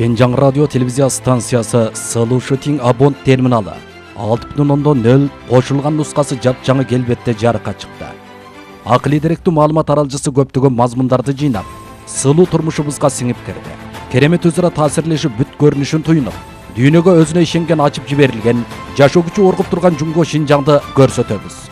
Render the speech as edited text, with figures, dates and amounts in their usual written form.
Шенжаң радио телевизия станциясы Слушатин абон терминалы 6.0 қошылған нұсқасы жап-жаңы келбетте жарыққа шықты. Ақылы деректүү маалымат аралжысы көптөгөн мазмундарды жыйнап, сылуу турмушубузга сиңип кирди. Керемет өзара таасирлешип бүт көрүнүшүн туйнуп, дүйнөгө өзүнө ишенген ачып жиберилген, жашоо күчү оргуп турган Жумго Шинжаңды көрсөтөбүз.